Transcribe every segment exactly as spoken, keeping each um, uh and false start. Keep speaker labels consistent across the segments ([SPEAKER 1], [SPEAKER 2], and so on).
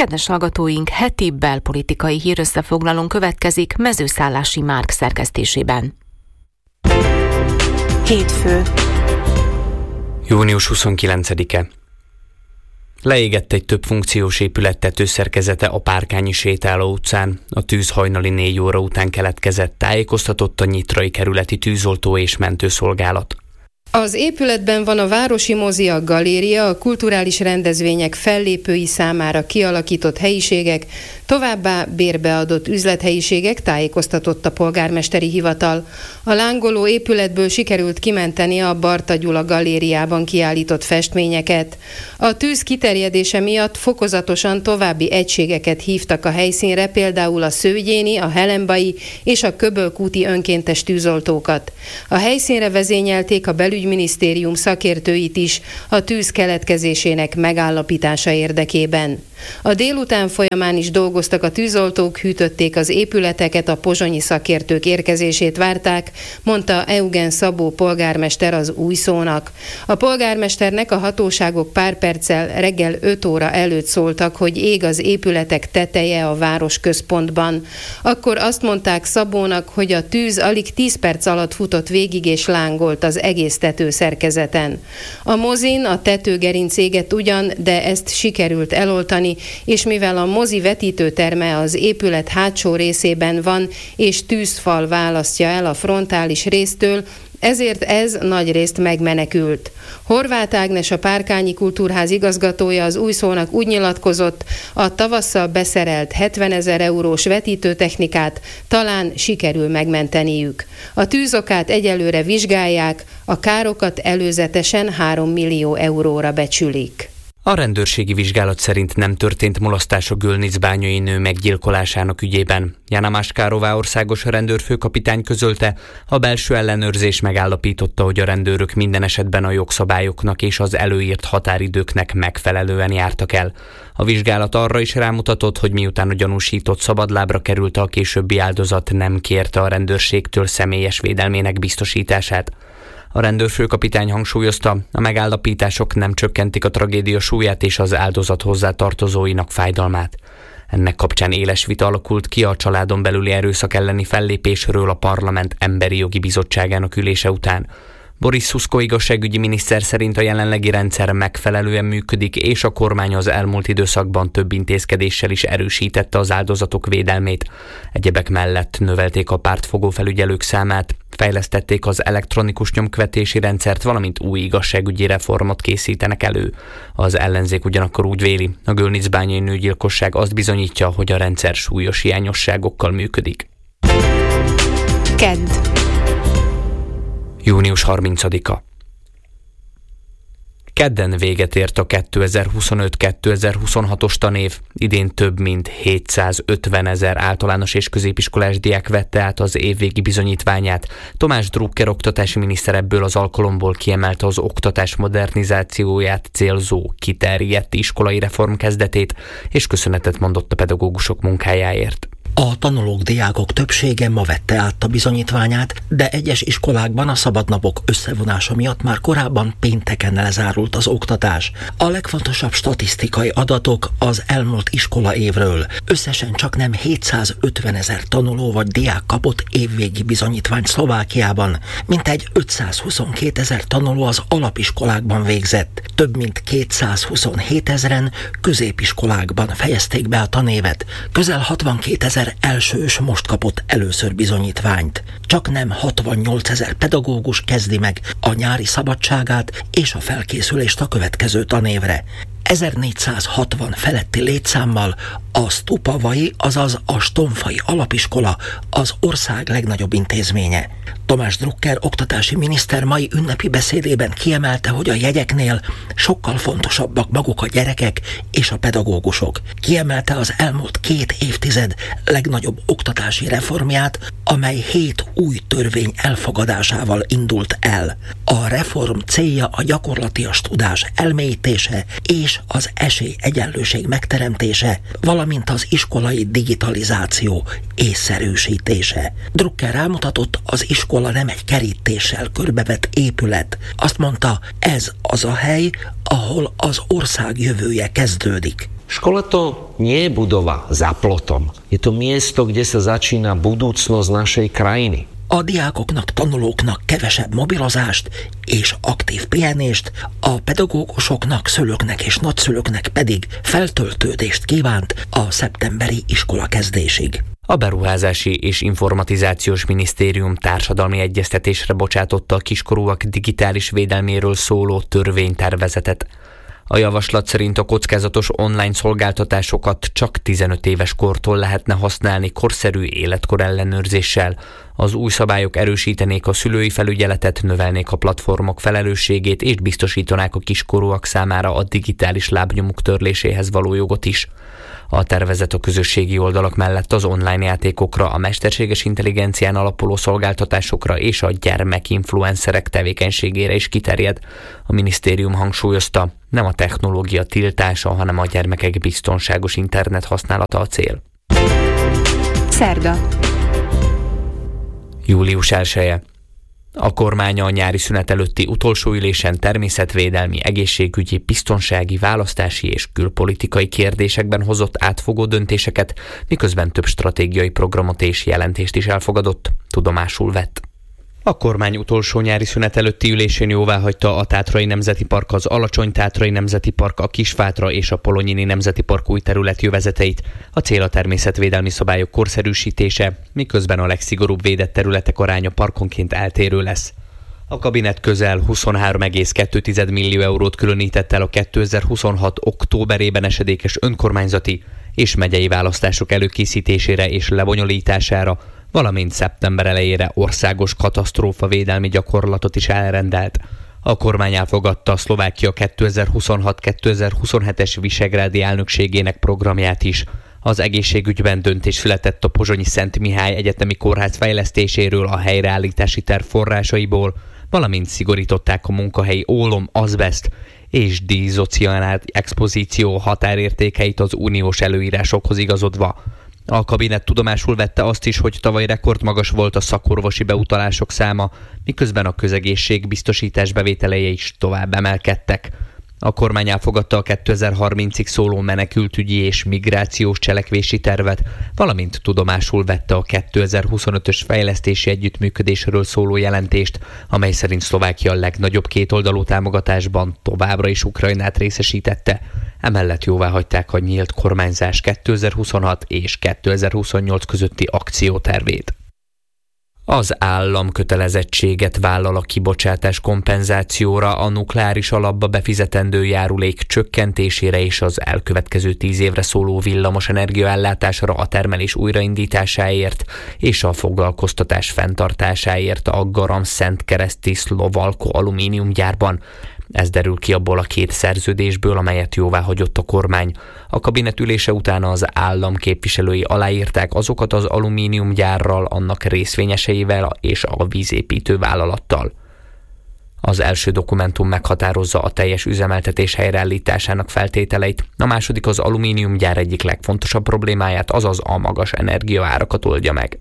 [SPEAKER 1] Kedves hallgatóink, heti belpolitikai hírösszefoglalón következik Mezőszállási Márk szerkesztésében. Hétfő.
[SPEAKER 2] június huszonkilencedike. Leégett egy több funkciós épület tetőszerkezete a Párkányi sétáló utcán. A tűz hajnali négy óra után keletkezett, tájékoztatott a Nyitrai kerületi tűzoltó és mentőszolgálat.
[SPEAKER 3] Az épületben van a Városi Mozi, a galéria, a kulturális rendezvények fellépői számára kialakított helyiségek, továbbá bérbeadott üzlethelyiségek, tájékoztatott a polgármesteri hivatal. A lángoló épületből sikerült kimenteni a Barta Gyula galériában kiállított festményeket. A tűz kiterjedése miatt fokozatosan további egységeket hívtak a helyszínre, például a Szőgyéni, a Helenbai és a Köbölkúti önkéntes tűzoltókat. A helyszínre vezényelték a belügyminisztérium szakértőit is a tűz keletkezésének megállapítása érdekében. A délután folyamán is dolgoztak a tűzoltók, hűtötték az épületeket, a pozsonyi szakértők érkezését várták, mondta Eugen Szabó polgármester az Újszónak. A polgármesternek a hatóságok pár perccel reggel öt óra előtt szóltak, hogy ég az épületek teteje a városközpontban. Akkor azt mondták Szabónak, hogy a tűz alig tíz perc alatt futott végig és lángolt az egész tetőszerkezeten. A mozin a tetőgerinc égett ugyan, de ezt sikerült eloltani, és mivel a mozi vetítőterme az épület hátsó részében van, és tűzfal választja el a frontális résztől, ezért ez nagyrészt megmenekült. Horváth Ágnes, a Párkányi Kultúrház igazgatója az Újszónak úgy nyilatkozott, a tavasszal beszerelt hetvenezer eurós vetítőtechnikát talán sikerül megmenteniük. A tűzokát egyelőre vizsgálják, a károkat előzetesen három millió euróra becsülik.
[SPEAKER 2] A rendőrségi vizsgálat szerint nem történt molasztás a gölnicbányai nő meggyilkolásának ügyében. Jana Maskárová országos rendőrfőkapitány közölte, a belső ellenőrzés megállapította, hogy a rendőrök minden esetben a jogszabályoknak és az előírt határidőknek megfelelően jártak el. A vizsgálat arra is rámutatott, hogy miután a gyanúsított szabadlábra került, a későbbi áldozat nem kérte a rendőrségtől személyes védelmének biztosítását. A rendőrfőkapitány hangsúlyozta, a megállapítások nem csökkentik a tragédia súlyát és az áldozat hozzátartozóinak fájdalmát. Ennek kapcsán éles vita alakult ki a családon belüli erőszak elleni fellépésről a Parlament Emberi Jogi Bizottságának ülése után. Boris Szuszko igazságügyi miniszter szerint a jelenlegi rendszer megfelelően működik, és a kormány az elmúlt időszakban több intézkedéssel is erősítette az áldozatok védelmét. Egyebek mellett növelték a pártfogó felügyelők számát, fejlesztették az elektronikus nyomkövetési rendszert, valamint új igazságügyi reformot készítenek elő. Az ellenzék ugyanakkor úgy véli, a gölnicbányai nőgyilkosság azt bizonyítja, hogy a rendszer súlyos hiányosságokkal működik.
[SPEAKER 1] Kedd.
[SPEAKER 2] június harmincadika. Kedden véget ért a kétezer-huszonöt kétezer-huszonhatos tanév. Idén több mint hétszázötven ezer általános és középiskolás diák vette át az évvégi bizonyítványát. Tomás Drucker oktatási miniszter ebből az alkalomból kiemelte az oktatás modernizációját célzó, kiterjedt iskolai reform kezdetét, és köszönetet mondott a pedagógusok munkájáért.
[SPEAKER 4] A tanulók, diákok többsége ma vette át a bizonyítványát, de egyes iskolákban a szabadnapok összevonása miatt már korábban pénteken lezárult az oktatás. A legfontosabb statisztikai adatok az elmúlt iskola évről. Összesen csaknem hétszázötven ezer tanuló vagy diák kapott évvégi bizonyítványt Szlovákiában, mintegy ötszázhuszonkettő ezer tanuló az alapiskolákban végzett. Több mint kétszázhuszonhét ezeren középiskolákban fejezték be a tanévet. Közel hatvankét ezer elsős most kapott először bizonyítványt. Csaknem hatvannyolc ezer pedagógus kezdi meg a nyári szabadságát és a felkészülést a következő tanévre. ezernégyszázhatvan feletti létszámmal a Stupavai, azaz a Stonfai Alapiskola az ország legnagyobb intézménye. Tomás Drucker oktatási miniszter mai ünnepi beszédében kiemelte, hogy a jegyeknél sokkal fontosabbak maguk a gyerekek és a pedagógusok. Kiemelte az elmúlt két évtized legnagyobb oktatási reformját, amely hét új törvény elfogadásával indult el. A reform célja a gyakorlatias tudás elmélyítése és az esélyegyenlőség megteremtése, valamint az iskolai digitalizáció észszerűsítése. Drucker rámutatott, az iskola nem egy kerítéssel körbevett épület. Azt mondta, ez az a hely, ahol az ország jövője kezdődik.
[SPEAKER 5] Škola to nie je budova za plotom. Je to miesto, kde sa začína budúcnosť našej krajiny.
[SPEAKER 4] A diákoknak, tanulóknak kevesebb mobilozást és aktív pihenést, a pedagógusoknak, szülőknek és nagyszülőknek pedig feltöltődést kívánt a szeptemberi iskola kezdésig.
[SPEAKER 2] A Beruházási és Informatizációs Minisztérium társadalmi egyeztetésre bocsátotta a kiskorúak digitális védelméről szóló törvénytervezetet. A javaslat szerint a kockázatos online szolgáltatásokat csak tizenöt éves kortól lehetne használni korszerű életkor ellenőrzéssel. Az új szabályok erősítenék a szülői felügyeletet, növelnék a platformok felelősségét és biztosítanák a kiskorúak számára a digitális lábnyomuk törléséhez való jogot is. A tervezet a közösségi oldalak mellett az online játékokra, a mesterséges intelligencián alapuló szolgáltatásokra és a gyermekinfluencerek tevékenységére is kiterjed. A minisztérium hangsúlyozta, nem a technológia tiltása, hanem a gyermekek biztonságos internet használata a cél.
[SPEAKER 1] Szerda.
[SPEAKER 2] július elseje. A kormány a nyári szünet előtti utolsó ülésen természetvédelmi, egészségügyi, biztonsági, választási és külpolitikai kérdésekben hozott átfogó döntéseket, miközben több stratégiai programot és jelentést is elfogadott, tudomásul vett. A kormány utolsó nyári szünet előtti ülésén jóváhagyta a Tátrai Nemzeti Park, az Alacsony-Tátrai Nemzeti Park, a Kisfátra és a Polonyini Nemzeti Park új területjövezeteit. A cél a természetvédelmi szabályok korszerűsítése, miközben a legszigorúbb védett területek aránya parkonként eltérő lesz. A kabinet közel huszonhárom egész kettő millió eurót különített el a kétezer-huszonhat októberében esedékes önkormányzati és megyei választások előkészítésére és lebonyolítására, valamint szeptember elejére országos katasztrófavédelmi gyakorlatot is elrendelt. A kormány elfogadta a Szlovákia kétezer-huszonhat kétezer-huszonhetes visegrádi elnökségének programját is. Az egészségügyben döntés született a pozsonyi Szent Mihály Egyetemi Kórház fejlesztéséről a helyreállítási terv forrásaiból, valamint szigorították a munkahelyi ólom, azbest és diizocianát expozíció határértékeit az uniós előírásokhoz igazodva. A kabinet tudomásul vette azt is, hogy tavaly rekordmagas volt a szakorvosi beutalások száma, miközben a közegészség biztosítás bevételei is tovább emelkedtek. A kormány elfogadta a kétezer-harmincig szóló menekültügyi és migrációs cselekvési tervet, valamint tudomásul vette a kétezer-huszonötös fejlesztési együttműködésről szóló jelentést, amely szerint Szlovákia a legnagyobb kétoldalú támogatásban továbbra is Ukrajnát részesítette. Emellett jóváhagyták a nyílt kormányzás kétezer-huszonhat és kétezer-huszonnyolc közötti akciótervét. Az állam kötelezettséget vállal a kibocsátás kompenzációra, a nukleáris alapba befizetendő járulék csökkentésére és az elkövetkező tíz évre szóló villamos energiaellátásra, a termelés újraindításáért és a foglalkoztatás fenntartásáért a Garam-Szentkereszti Szlovalco alumíniumgyárban. Ez derül ki abból a két szerződésből, amelyet jóváhagyott a kormány. A kabinet ülése után az állam képviselői aláírták azokat az alumíniumgyárral, annak részvényeseivel és a vízépítő vállalattal. Az első dokumentum meghatározza a teljes üzemeltetés helyreállításának feltételeit, a második az alumíniumgyár egyik legfontosabb problémáját, azaz a magas energiaárakat oldja meg.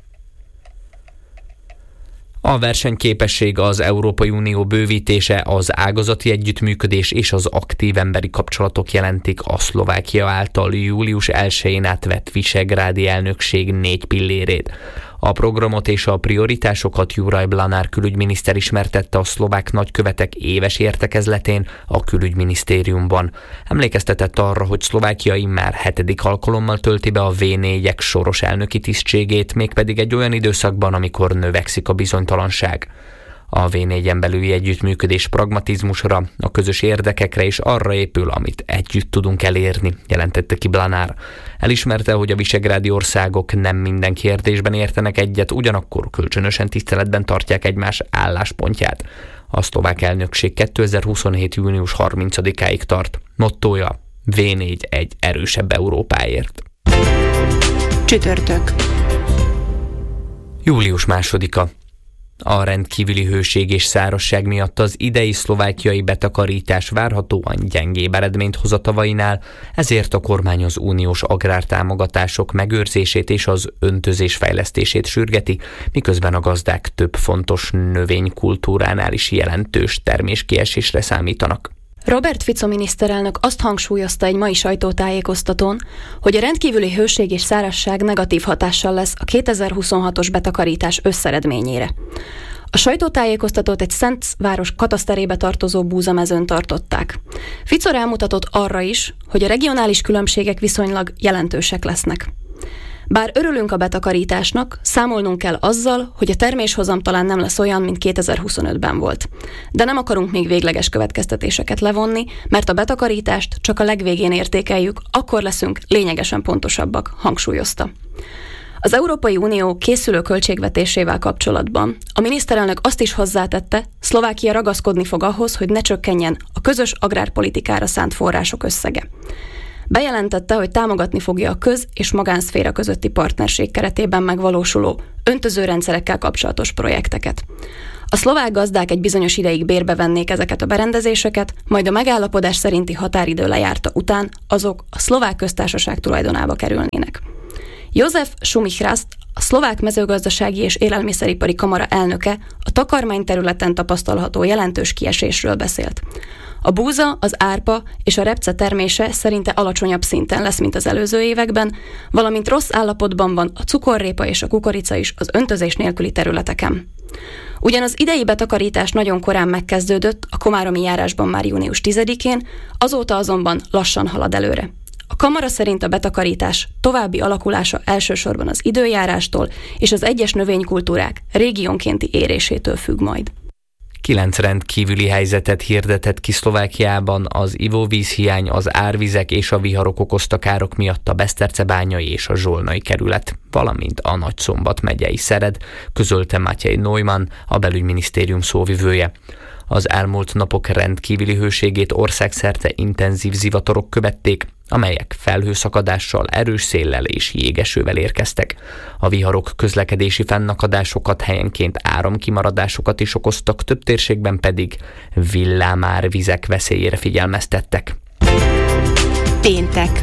[SPEAKER 2] A versenyképesség, az Európai Unió bővítése, az ágazati együttműködés és az aktív emberi kapcsolatok jelentik a Szlovákia által július elsején átvett visegrádi elnökség négy pillérét. A programot és a prioritásokat Juraj Blanár külügyminiszter ismertette a szlovák nagykövetek éves értekezletén a külügyminisztériumban. Emlékeztetett arra, hogy Szlovákia immár hetedik alkalommal tölti be a vé négyek soros elnöki tisztségét, mégpedig egy olyan időszakban, amikor növekszik a bizonytalanság. A vé négyen belüli együttműködés pragmatizmusra, a közös érdekekre és arra épül, amit együtt tudunk elérni, jelentette ki Blanár. Elismerte, hogy a visegrádi országok nem minden kérdésben értenek egyet, ugyanakkor kölcsönösen tiszteletben tartják egymás álláspontját. A szlovák elnökség kétezer-huszonhét június harmincadikáig tart. Mottója: vé négy egy erősebb Európáért.
[SPEAKER 1] Csütörtök.
[SPEAKER 2] július másodika. A rendkívüli hőség és szárazság miatt az idei szlovákiai betakarítás várhatóan gyengébb eredményt hoz a tavainál, ezért a kormány az uniós agrártámogatások megőrzését és az öntözés fejlesztését sürgeti, miközben a gazdák több fontos növénykultúránál is jelentős terméskiesésre számítanak.
[SPEAKER 6] Robert Fico miniszterelnök azt hangsúlyozta egy mai sajtótájékoztatón, hogy a rendkívüli hőség és szárazság negatív hatással lesz a kétezer-huszonhatos betakarítás összeredményére. A sajtótájékoztatót egy Szentváros kataszterébe tartozó búzamezőn tartották. Fico rámutatott arra is, hogy a regionális különbségek viszonylag jelentősek lesznek. Bár örülünk a betakarításnak, számolnunk kell azzal, hogy a terméshozam talán nem lesz olyan, mint kétezer-huszonötben volt. De nem akarunk még végleges következtetéseket levonni, mert a betakarítást csak a legvégén értékeljük, akkor leszünk lényegesen pontosabbak, hangsúlyozta. Az Európai Unió készülő költségvetésével kapcsolatban a miniszterelnök azt is hozzátette, Szlovákia ragaszkodni fog ahhoz, hogy ne csökkenjen a közös agrárpolitikára szánt források összege. Bejelentette, hogy támogatni fogja a köz- és magánszféra közötti partnerség keretében megvalósuló öntözőrendszerekkel kapcsolatos projekteket. A szlovák gazdák egy bizonyos ideig bérbe vennék ezeket a berendezéseket, majd a megállapodás szerinti határidő lejárta után azok a szlovák köztársaság tulajdonába kerülnének. József Šumich-Rast, a szlovák mezőgazdasági és élelmiszeripari kamara elnöke a takarmányterületen tapasztalható jelentős kiesésről beszélt. A búza, az árpa és a repce termése szerinte alacsonyabb szinten lesz, mint az előző években, valamint rossz állapotban van a cukorrépa és a kukorica is az öntözés nélküli területeken. Ugyan az idei betakarítás nagyon korán megkezdődött, a komáromi járásban már június tizedikén, azóta azonban lassan halad előre. A kamara szerint a betakarítás további alakulása elsősorban az időjárástól és az egyes növénykultúrák régiónkénti érésétől függ majd.
[SPEAKER 2] Kilenc rendkívüli helyzetet hirdetett ki Szlovákiában az ivóvízhiány, az árvizek és a viharok okozta károk miatt a Besztercebányai és a Zsolnai kerület, valamint a Nagyszombat megyei Szered, közölte Matyej Neumann, a belügyminisztérium szóvivője. Az elmúlt napok rendkívüli hőségét országszerte intenzív zivatarok követték, amelyek felhőszakadással, erős széllel és jégesővel érkeztek. A viharok közlekedési fennakadásokat, helyenként áramkimaradásokat is okoztak, több térségben pedig villámárvizek veszélyére figyelmeztettek.
[SPEAKER 1] Péntek.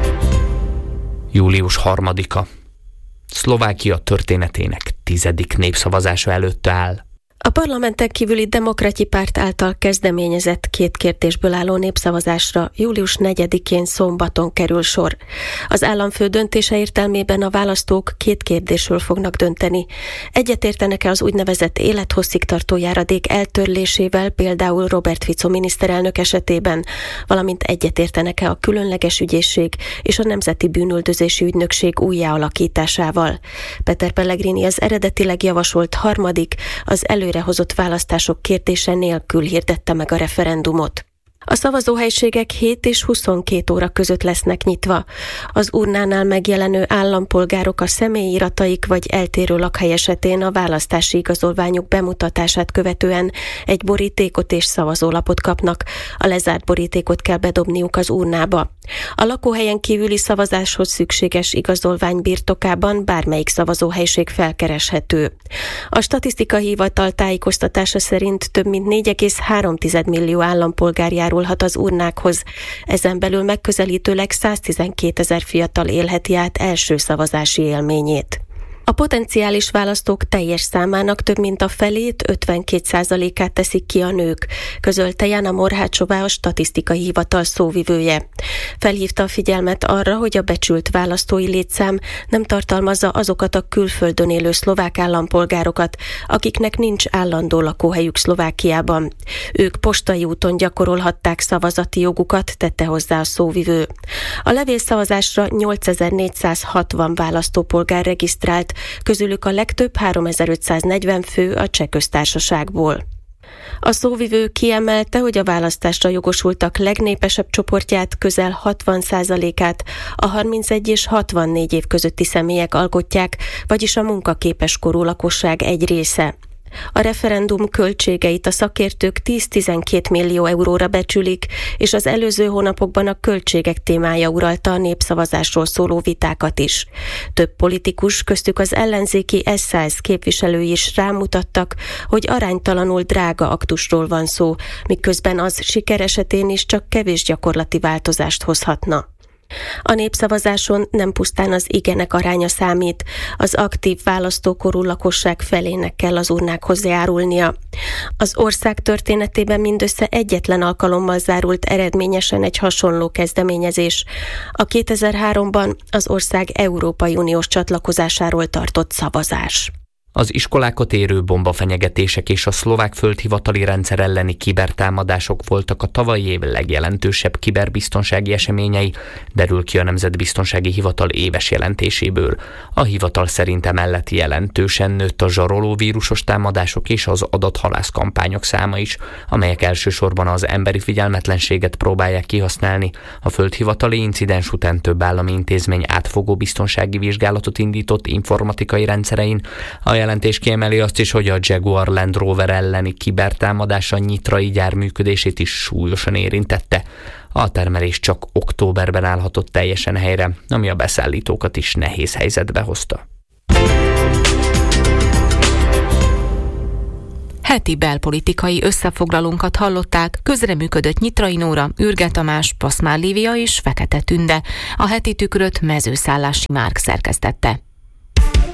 [SPEAKER 2] július harmadika. Szlovákia történetének tizedik népszavazása előtt áll.
[SPEAKER 7] A parlamenten kívüli Demokrati Párt által kezdeményezett két kérdésből álló népszavazásra július negyedikén szombaton kerül sor. Az államfő döntése értelmében a választók két kérdésről fognak dönteni. Egyetértenek-e az úgynevezett élethosszig tartó járadék eltörlésével, például Robert Fico miniszterelnök esetében, valamint egyetértenek-e a különleges ügyészség és a Nemzeti Bűnüldözési Ügynökség újjáalakításával. Peter Pellegrini az eredetileg javasolt harmadik, az előre hozott választások kérdése nélkül hirdette meg a referendumot. A szavazóhelyiségek hét és huszonkét óra között lesznek nyitva. Az urnánál megjelenő állampolgárok a személyirataik vagy eltérő lakhely esetén a választási igazolványuk bemutatását követően egy borítékot és szavazólapot kapnak. A lezárt borítékot kell bedobniuk az urnába. A lakóhelyen kívüli szavazáshoz szükséges igazolvány birtokában bármelyik szavazóhelység felkereshető. A statisztikai hivatal tájékoztatása szerint több mint négy egész három millió állampolgár járulhat az urnákhoz. Ezen belül megközelítőleg száztizenkétezer fiatal élheti át első szavazási élményét. A potenciális választók teljes számának több mint a felét, ötvenkét százalékát teszik ki a nők, közölte Jana Morhácsová, a statisztikai hivatal szóvivője. Felhívta a figyelmet arra, hogy a becsült választói létszám nem tartalmazza azokat a külföldön élő szlovák állampolgárokat, akiknek nincs állandó lakóhelyük Szlovákiában. Ők postai úton gyakorolhatták szavazati jogukat, tette hozzá a szóvivő. A levélszavazásra nyolcezer-négyszázhatvan választópolgár regisztrált, közülük a legtöbb háromezer-ötszáznegyven fő a Cseh Köztársaságból. A szóvivő kiemelte, hogy a választásra jogosultak legnépesebb csoportját, közel hatvan százalékát a harmincegy és hatvannégy év közötti személyek alkotják, vagyis a munkaképes korú lakosság egy része. A referendum költségeit a szakértők tíz-tizenkét millió euróra becsülik, és az előző hónapokban a költségek témája uralta a népszavazásról szóló vitákat is. Több politikus, köztük az ellenzéki es zé es képviselői is rámutattak, hogy aránytalanul drága aktusról van szó, miközben az siker esetén is csak kevés gyakorlati változást hozhatna. A népszavazáson nem pusztán az igenek aránya számít, az aktív választókorú lakosság felének kell az urnákhoz járulnia. Az ország történetében mindössze egyetlen alkalommal zárult eredményesen egy hasonló kezdeményezés. A kétezer-háromban az ország Európai Uniós csatlakozásáról tartott szavazás.
[SPEAKER 2] Az iskolákat érő bombafenyegetések és a szlovák földhivatali rendszer elleni kibertámadások voltak a tavalyi év legjelentősebb kiberbiztonsági eseményei, derül ki a Nemzetbiztonsági Hivatal éves jelentéséből. A hivatal szerint emellett jelentősen nőtt a zsaroló vírusos támadások és az adathalász kampányok száma is, amelyek elsősorban az emberi figyelmetlenséget próbálják kihasználni. A földhivatali incidens után több állami intézmény átfogó biztonsági vizsgálatot indított informatikai rendszerein. A jelentés kiemeli azt is, hogy a Jaguar Land Rover elleni kibertámadás a nyitrai gyár működését is súlyosan érintette. A termelés csak októberben állhatott teljesen helyre, ami a beszállítókat is nehéz helyzetbe hozta.
[SPEAKER 1] Heti belpolitikai összefoglalónkat hallották, közreműködött Nyitrai Nóra, Ürge Tamás, Paszmár Lívia és Fekete Tünde. A heti tükröt Mezőszállási Márk szerkesztette.